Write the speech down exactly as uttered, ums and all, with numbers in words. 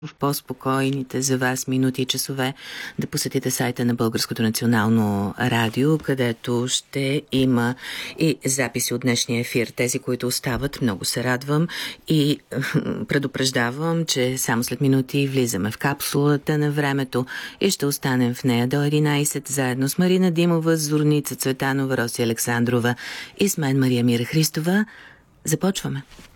в по-спокойните за вас минути и часове да посетите сайта на Българското национално радио, където ще има и записи от днешния ефир. Тези, които остават, много се радвам и предупреждавам, че само след минути влизаме в капсулата на времето и ще останем в нея до единайсет, заедно с Марина Димова, Зорница Цветанова, Роси Александрова и с мен Мария Мира Христова. Започваме!